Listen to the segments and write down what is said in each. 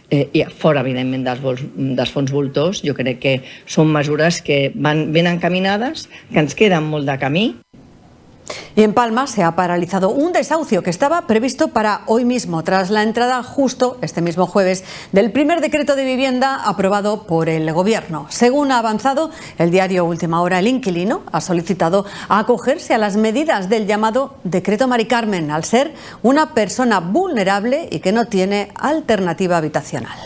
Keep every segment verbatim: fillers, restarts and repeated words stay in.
eh, i fora, evidentment, dels, vols, dels fons voltors. Jo crec que són mesures que van ben encaminades, que ens queden molt de camí. Y en Palma se ha paralizado un desahucio que estaba previsto para hoy mismo, tras la entrada justo este mismo jueves del primer decreto de vivienda aprobado por el Gobierno. Según ha avanzado el diario Última Hora, el inquilino ha solicitado acogerse a las medidas del llamado Decreto Mari Carmen, al ser una persona vulnerable y que no tiene alternativa habitacional.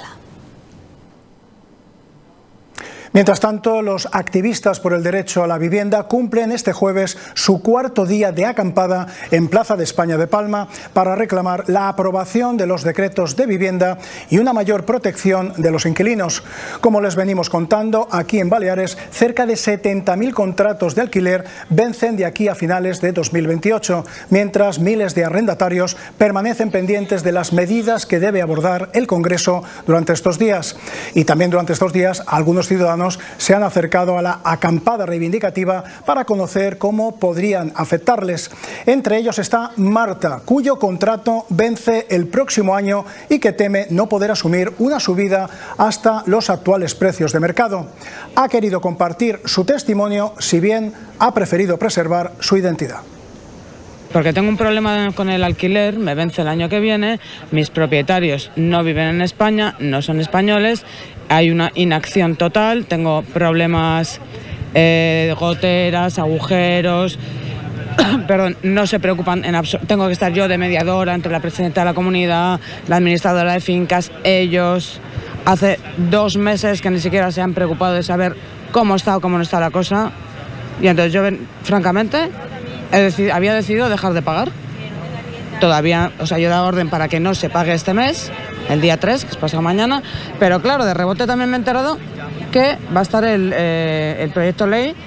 Mientras tanto, los activistas por el derecho a la vivienda cumplen este jueves su cuarto día de acampada en Plaza de España de Palma para reclamar la aprobación de los decretos de vivienda y una mayor protección de los inquilinos. Como les venimos contando, aquí en Baleares, cerca de setenta mil contratos de alquiler vencen de aquí a finales de dos mil veintiocho, mientras miles de arrendatarios permanecen pendientes de las medidas que debe abordar el Congreso durante estos días. Y también durante estos días, algunos ciudadanos se han acercado a la acampada reivindicativa para conocer cómo podrían afectarles. Entre ellos está Marta, cuyo contrato vence el próximo año y que teme no poder asumir una subida hasta los actuales precios de mercado. Ha querido compartir su testimonio, si bien ha preferido preservar su identidad. Porque tengo un problema con el alquiler, me vence el año que viene, mis propietarios no viven en España, no son españoles, hay una inacción total, tengo problemas, eh, goteras, agujeros, perdón, no se preocupan en absoluto, tengo que estar yo de mediadora entre la presidenta de la comunidad, la administradora de fincas, ellos, hace dos meses que ni siquiera se han preocupado de saber cómo está o cómo no está la cosa, y entonces yo, francamente, he decidido, había decidido dejar de pagar. Todavía, o sea, yo he dado orden para que no se pague este mes, el día tres, que es pasado mañana, pero claro, de rebote también me he enterado que va a estar el, eh, el proyecto de ley,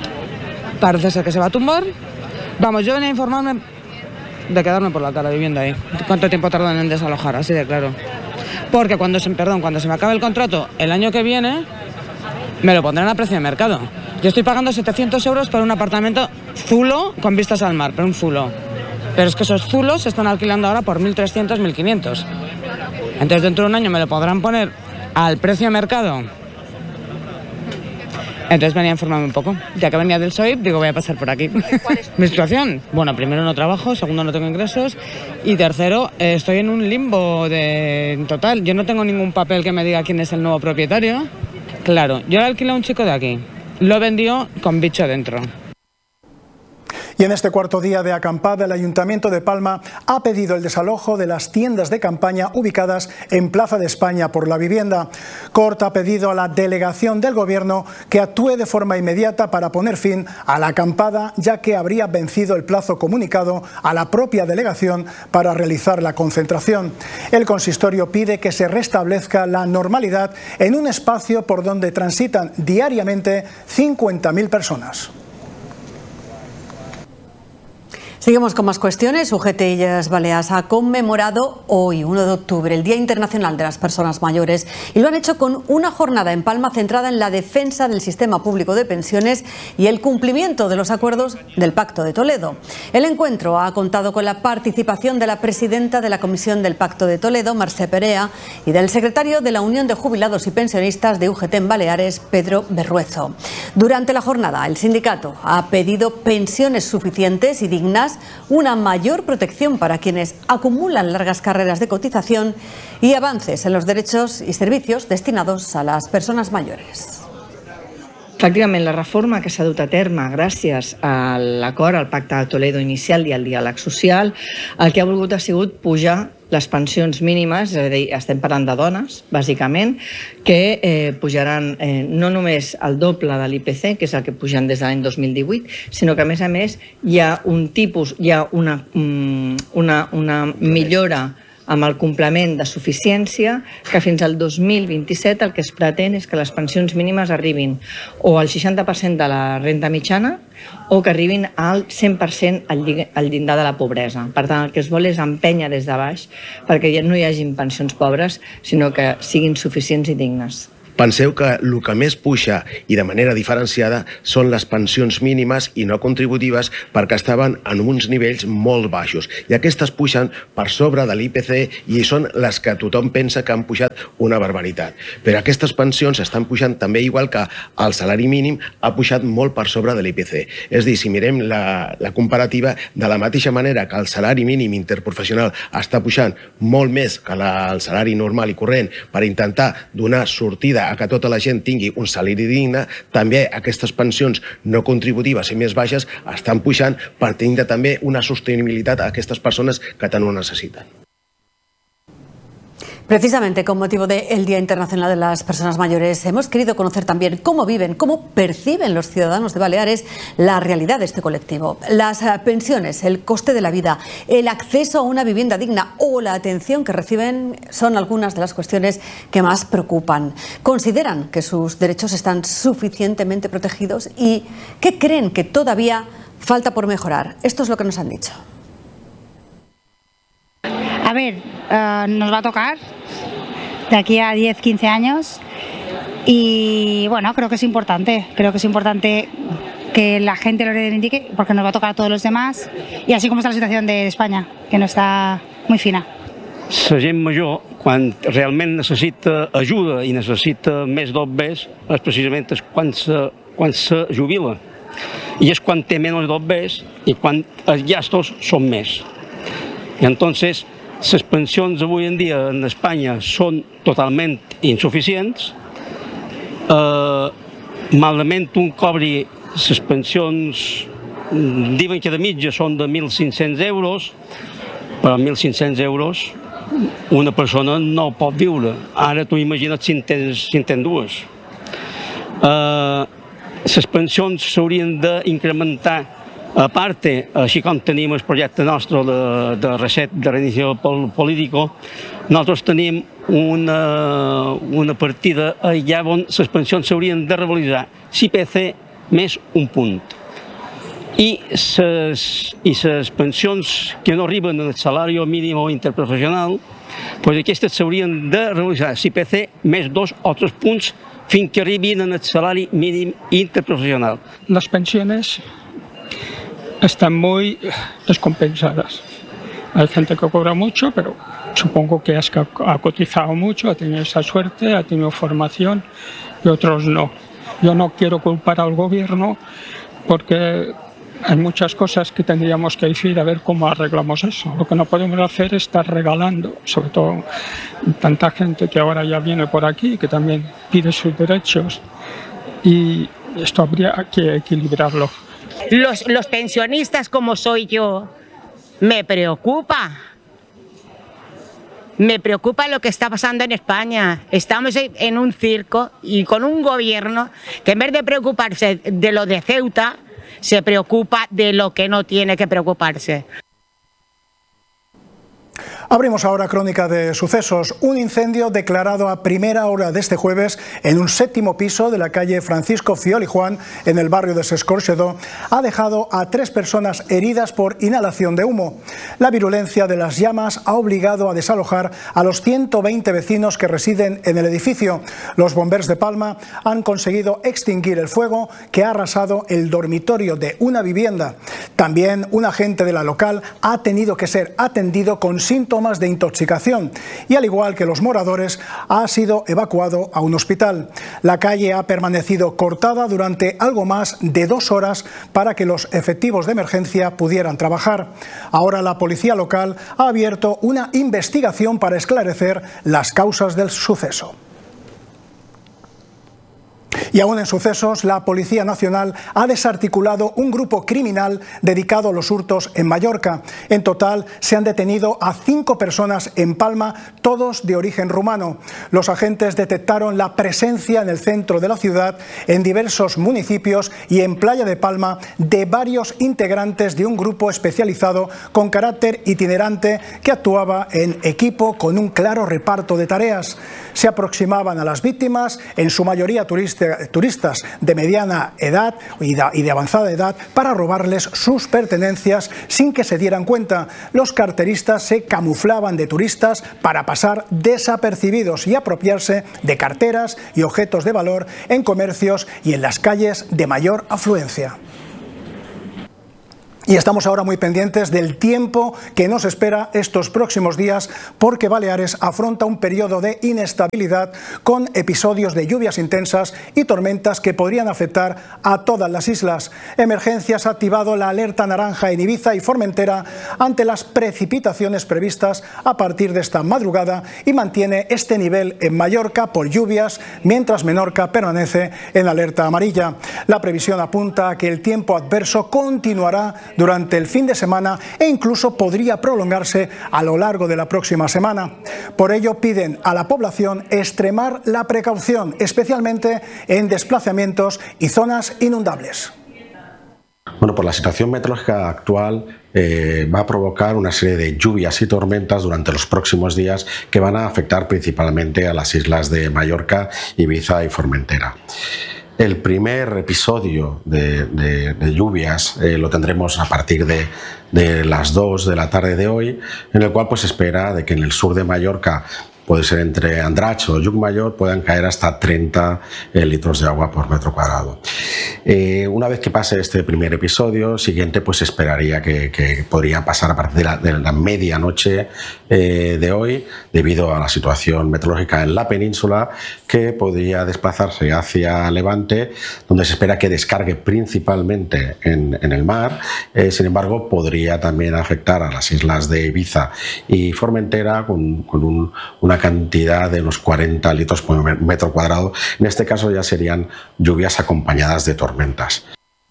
parece ser que se va a tumbar. Vamos, yo venía a informarme de quedarme por la cara viviendo ahí. ¿Cuánto tiempo tardan en desalojar? Así de claro. Porque cuando se, perdón, cuando se me acabe el contrato el año que viene, me lo pondrán a precio de mercado. Yo estoy pagando setecientos euros por un apartamento zulo con vistas al mar, pero un zulo. Pero es que esos zulos se están alquilando ahora por mil trescientos, mil quinientos. Entonces dentro de un año me lo podrán poner al precio de mercado. Entonces venía a informarme un poco. Ya que venía del S O I P, digo, voy a pasar por aquí. ¿Cuál es mi situación? Bueno, primero no trabajo, segundo no tengo ingresos y tercero, eh, estoy en un limbo de en total. Yo no tengo ningún papel que me diga quién es el nuevo propietario. Claro, yo le alquilé a un chico de aquí. Lo vendió con bicho dentro. Y en este cuarto día de acampada, el Ayuntamiento de Palma ha pedido el desalojo de las tiendas de campaña ubicadas en Plaza de España por la vivienda. Cort ha pedido a la delegación del Gobierno que actúe de forma inmediata para poner fin a la acampada, ya que habría vencido el plazo comunicado a la propia delegación para realizar la concentración. El consistorio pide que se restablezca la normalidad en un espacio por donde transitan diariamente cincuenta mil personas. Seguimos con más cuestiones. U G T Illes Balears ha conmemorado hoy, uno de octubre, el Día Internacional de las Personas Mayores, y lo han hecho con una jornada en Palma centrada en la defensa del sistema público de pensiones y el cumplimiento de los acuerdos del Pacto de Toledo. El encuentro ha contado con la participación de la presidenta de la Comisión del Pacto de Toledo, Mercè Perea, y del secretario de la Unión de Jubilados y Pensionistas de U G T en Baleares, Pedro Berruezo. Durante la jornada, el sindicato ha pedido pensiones suficientes y dignas, una mayor protección para quienes acumulan largas carreras de cotización y avances en los derechos y servicios destinados a les persones mayores. Efectivament, la reforma que s'ha dut a terme gràcies a l'acord, al Pacte de Toledo inicial i al diàleg social, el que ha volgut ha sigut pujar les pensions mínimes, és a dir, estem parlant de dones, bàsicament, que eh, pujaran eh, no només el doble de l'I P C, que és el que pugen des de l'any dos mil divuit, sinó que, a més a més, hi ha un tipus, hi ha una, una, una millora amb el complement de suficiència, que fins al dos mil vint-i-set el que es pretén és que les pensions mínimes arribin o al seixanta per cent de la renda mitjana o que arribin al cent per cent al llindar de la pobresa. Per tant, el que es vol és empènyer des de baix perquè ja no hi hagin pensions pobres, sinó que siguin suficients i dignes. Penseu que el que més puja i de manera diferenciada són les pensions mínimes i no contributives, perquè estaven en uns nivells molt baixos. I aquestes pugen per sobre de l'I P C i són les que tothom pensa que han pujat una barbaritat. Però aquestes pensions estan pujant també igual que el salari mínim ha pujat molt per sobre de l'I P C. És a dir, si mirem la, la comparativa, de la mateixa manera que el salari mínim interprofessional està pujant molt més que la, el salari normal i corrent per intentar donar sortida a que tota la gent tingui un salari digne, també aquestes pensions no contributives i més baixes estan pujant per tindre també una sostenibilitat a aquestes persones que tant ho necessiten. Precisamente con motivo del Día Internacional de las Personas Mayores hemos querido conocer también cómo viven, cómo perciben los ciudadanos de Baleares la realidad de este colectivo. Las pensiones, el coste de la vida, el acceso a una vivienda digna o la atención que reciben son algunas de las cuestiones que más preocupan. ¿Consideran que sus derechos están suficientemente protegidos y qué creen que todavía falta por mejorar? Esto es lo que nos han dicho. A ver, uh, nos va a tocar de aquí a diez, quince años y bueno, creo que es importante, creo que es importante que la gente lo reivindique porque nos va a tocar a todos los demás y así como está la situación de España, que no está muy fina. La gent major, quan realment necessita ajuda i necessita més d'obres, és precisament quan se, quan se jubila. I és quan té menys d'obres i quan els gastos són més. I entonces, les pensions avui en dia en Espanya són totalment insuficients. Eh, malament un cobri les pensions, diuen que de mitja són de mil cinc-cents euros, però mil cinc-cents euros una persona no pot viure. Ara tu imagina't si en tens, si en tens dues. Eh, les pensions s'haurien d'incrementar. A part, així com tenim el projecte nostre de, de reset de reinicio político, nosaltres tenim una, una partida allà on les pensions s'haurien de revalidar l'I P C més un punt. I les, i les pensions que no arriben al salari mínim interprofessional, doncs aquestes s'haurien de realitzar l'I P C més dos o tres punts fins que arribin al salari mínim interprofessional. Les pensiones están muy descompensadas. Hay gente que cobra mucho, pero supongo que es que ha cotizado mucho, ha tenido esa suerte, ha tenido formación y otros no. Yo no quiero culpar al gobierno porque hay muchas cosas que tendríamos que decir a ver cómo arreglamos eso. Lo que no podemos hacer es estar regalando, sobre todo tanta gente que ahora ya viene por aquí, que también pide sus derechos, y esto habría que equilibrarlo. Los, los pensionistas como soy yo, me preocupa. Me preocupa lo que está pasando en España. Estamos en un circo y con un gobierno que en vez de preocuparse de lo de Ceuta, se preocupa de lo que no tiene que preocuparse. Abrimos ahora crónica de sucesos. Un incendio declarado a primera hora de este jueves en un séptimo piso de la calle Francisco Fiol y Juan, en el barrio de Sescorxedó, ha dejado a tres personas heridas por inhalación de humo. La virulencia de las llamas ha obligado a desalojar a los ciento veinte vecinos que residen en el edificio. Los bomberos de Palma han conseguido extinguir el fuego que ha arrasado el dormitorio de una vivienda. También un agente de la local ha tenido que ser atendido con síntomas de intoxicación y, al igual que los moradores, ha sido evacuado a un hospital. La calle ha permanecido cortada durante algo más de dos horas para que los efectivos de emergencia pudieran trabajar. Ahora la policía local ha abierto una investigación para esclarecer las causas del suceso. Y aún en sucesos, la Policía Nacional ha desarticulado un grupo criminal dedicado a los hurtos en Mallorca. En total se han detenido a cinco personas en Palma, todos de origen rumano. Los agentes detectaron la presencia en el centro de la ciudad, en diversos municipios y en Playa de Palma, de varios integrantes de un grupo especializado con carácter itinerante que actuaba en equipo con un claro reparto de tareas. Se aproximaban a las víctimas, en su mayoría turistas turistas de mediana edad y de avanzada edad para robarles sus pertenencias sin que se dieran cuenta. Los carteristas se camuflaban de turistas para pasar desapercibidos y apropiarse de carteras y objetos de valor en comercios y en las calles de mayor afluencia. Y estamos ahora muy pendientes del tiempo que nos espera estos próximos días, porque Baleares afronta un periodo de inestabilidad con episodios de lluvias intensas y tormentas que podrían afectar a todas las islas. Emergencias ha activado la alerta naranja en Ibiza y Formentera ante las precipitaciones previstas a partir de esta madrugada y mantiene este nivel en Mallorca por lluvias, mientras Menorca permanece en alerta amarilla. La previsión apunta a que el tiempo adverso continuará durante el fin de semana e incluso podría prolongarse a lo largo de la próxima semana. Por ello piden a la población extremar la precaución, especialmente en desplazamientos y zonas inundables. Bueno, pues la situación meteorológica actual eh, va a provocar una serie de lluvias y tormentas durante los próximos días que van a afectar principalmente a las islas de Mallorca, Ibiza y Formentera. El primer episodio de, de, de lluvias eh, lo tendremos a partir de, de las dos de la tarde de hoy, en el cual pues se espera de que en el sur de Mallorca, puede ser entre Andratx o Llucmajor, puedan caer hasta treinta eh, litros de agua por metro cuadrado. Eh, una vez que pase este primer episodio, siguiente pues esperaría que, que podría pasar a partir de la, de la medianoche eh, de hoy, debido a la situación meteorológica en la península, que podría desplazarse hacia Levante, donde se espera que descargue principalmente en, en el mar. Eh, sin embargo, podría también afectar a las islas de Ibiza y Formentera con, con un, una cantidad de unos cuarenta litros por metro cuadrado. En este caso ya serían lluvias acompañadas de tormentas.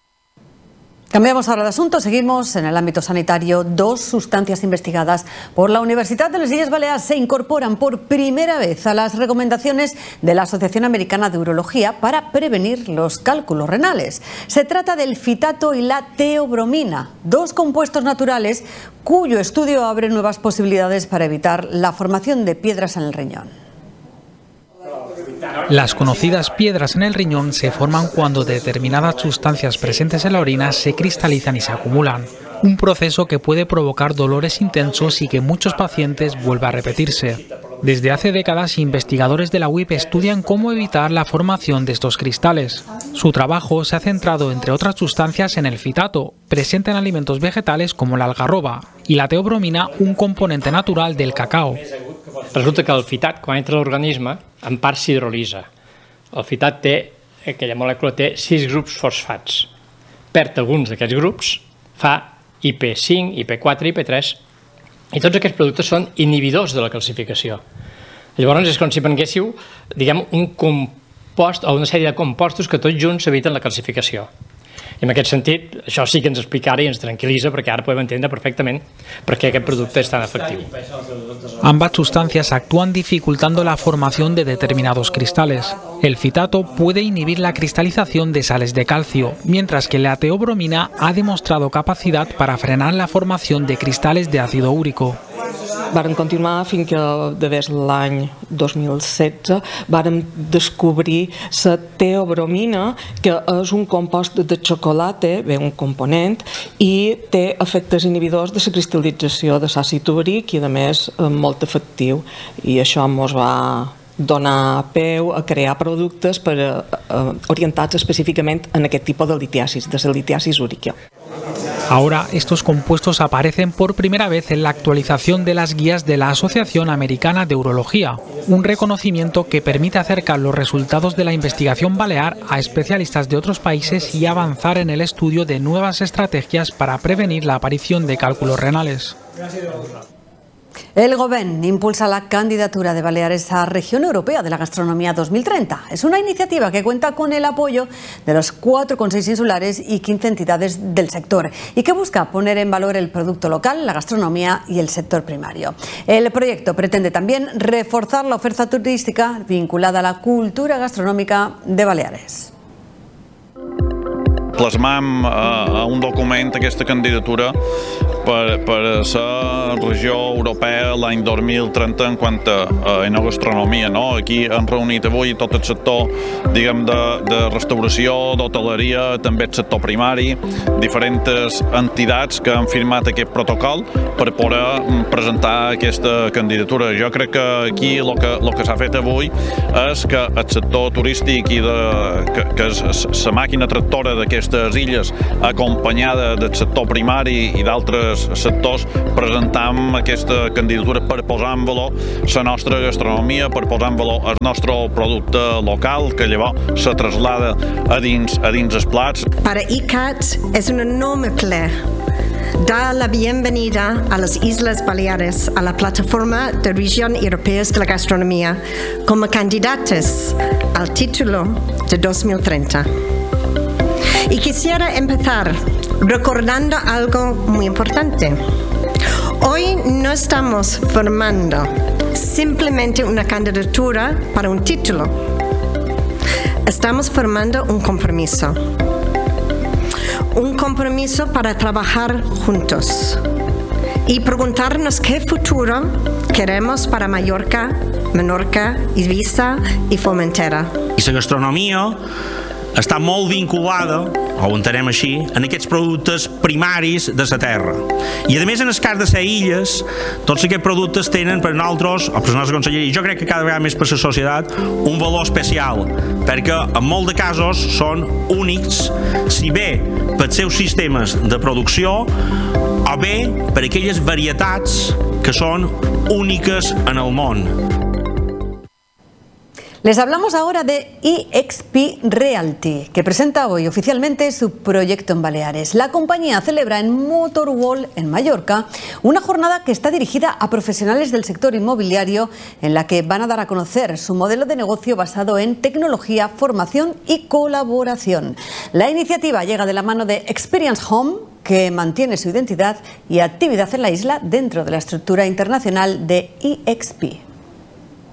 Cambiamos ahora de asunto, seguimos en el ámbito sanitario. Dos sustancias investigadas por la Universitat de les Illes Balears se incorporan por primera vez a las recomendaciones de la Asociación Americana de Urología para prevenir los cálculos renales. Se trata del fitato y la teobromina, dos compuestos naturales cuyo estudio abre nuevas posibilidades para evitar la formación de piedras en el riñón. Las conocidas piedras en el riñón se forman cuando determinadas sustancias presentes en la orina se cristalizan y se acumulan. Un proceso que puede provocar dolores intensos y que en muchos pacientes vuelve a repetirse. Desde hace décadas, investigadores de la U I P estudian cómo evitar la formación de estos cristales. Su trabajo se ha centrado, entre otras sustancias, en el fitato, presente en alimentos vegetales como la algarroba, y la teobromina, un componente natural del cacao. Resulta que el fitat, quan entra a l'organisme, en part s'hidrolitza. El fitat té, aquella molècula té sis grups fosfats. Perd alguns d'aquests grups, fa I P cinc, I P quatre, I P tres, i tots aquests productes són inhibidors de la calcificació. Llavors és com si prenguéssiu, diguem, un compost o una sèrie de compostos que tots junts eviten la calcificació. I en aquest sentit, això sí que ens explicarà i ens tranquil·litza, perquè ara podem entendre perfectament per qué aquest producte es tan efectiu. Ambas sustancias actúan dificultando la formación de determinados cristales. El fitato puede inhibir la cristalización de sales de calcio, mientras que la teobromina ha demostrado capacidad para frenar la formación de cristales de ácido úrico. Varen continuar fins que d'haver l'any dos mil setze varen descobrir la teobromina, que és un compost de xocolata, bé, un component, i té efectes inhibidors de la cristal·lització de l'àcid úric i, a més, molt efectiu. I això ens va donar peu a crear productes per, eh, orientats específicament en aquest tipus de litiasis, de la litiasis úrica. Ahora, estos compuestos aparecen por primera vez en la actualización de las guías de la Asociación Americana de Urología, un reconocimiento que permite acercar los resultados de la investigación balear a especialistas de otros países y avanzar en el estudio de nuevas estrategias para prevenir la aparición de cálculos renales. El Govern impulsa la candidatura de Baleares a Región Europea de la Gastronomía dos mil treinta. Es una iniciativa que cuenta con el apoyo de los cuatro consells insulares y quince entidades del sector y que busca poner en valor el producto local, la gastronomía y el sector primario. El proyecto pretende también reforzar la oferta turística vinculada a la cultura gastronòmica de Baleares. Plasmam a un document aquesta candidatura per, per ser regió europea l'any dos mil trenta en quant a, a enogastronomia. No? Aquí han reunit avui tot el sector diguem, de, de restauració, d'hoteleria, també el sector primari, diferents entitats que han firmat aquest protocol per poder presentar aquesta candidatura. Jo crec que aquí el que, lo que s'ha fet avui és que el sector turístic i de, que, que és la màquina tractora d'aquestes illes acompanyada del sector primari i d'altres sectors presentam aquesta candidatura per posar en valor la nostra gastronomia, per posar en valor el nostre producte local que llavors se traslada a dins, a dins els plats. Para I C A T es un enorme placer dar la bienvenida a las Islas Baleares a la plataforma de Región Europea de la Gastronomía como candidatas al título de dos mil treinta. Y quisiera empezar recordando algo muy importante. Hoy no estamos formando simplemente una candidatura para un título. Estamos formando un compromiso. Un compromiso para trabajar juntos y preguntarnos qué futuro queremos para Mallorca, Menorca, Ibiza i Formentera. I la gastronomia està molt vinculada, o ho entenem així, en aquests productes primaris de la terra. I a més, en el cas de les illes, tots aquests productes tenen per nosaltres, o per la nostra conselleria, jo crec que cada vegada més per la societat, un valor especial, perquè en molts de casos són únics, si bé pels seus sistemes de producció, o bé per aquelles varietats que són úniques en el món. Les hablamos ahora de E X P Realty, que presenta hoy oficialmente su proyecto en Baleares. La compañía celebra en Motorworld, en Mallorca, una jornada que está dirigida a profesionales del sector inmobiliario, en la que van a dar a conocer su modelo de negocio basado en tecnología, formación y colaboración. La iniciativa llega de la mano de Experience Home, que mantiene su identidad y actividad en la isla dentro de la estructura internacional de E X P.